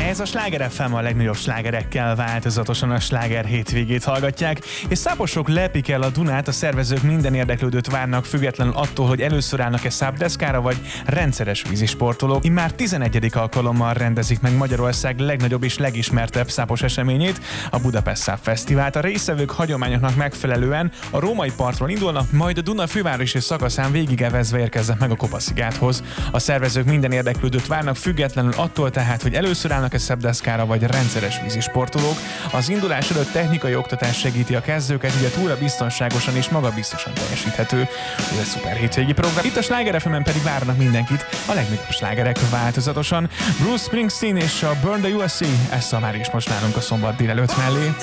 Ez a Sláger FM, a legnagyobb slágerekkel változatosan a sláger hétvégét hallgatják, és száposok lepik el a Dunát, a szervezők minden érdeklődőt várnak, függetlenül attól, hogy először állnak-e szápdeszkára vagy rendszeres vízisportolók. Immár 11. alkalommal rendezik meg Magyarország legnagyobb és legismertebb szápos eseményét, a Budapest Száp Fesztivált. A résztvevők hagyományoknak megfelelően a római partról indulnak, majd a Duna fővárosi szakaszán végigevezve érkeznek meg a Kopaszigáthoz. A szervezők minden érdeklődőt várnak, függetlenül attól tehát, hogy először állnak-e szápdeszkára vagy rendszeres vízisportolók. Az indulás előtt technikai oktatás segíti a kezdőket, így a túra biztonságosan és magabiztosan teljesíthető. Ez egy szuper hétvégi program. Itt a Sláger FM-en pedig várnak mindenkit a legnagyobb slágerek változatosan. Bruce Springsteen és a Burn the USA, ezt már is most nálunk a szombat délelőtt mellé.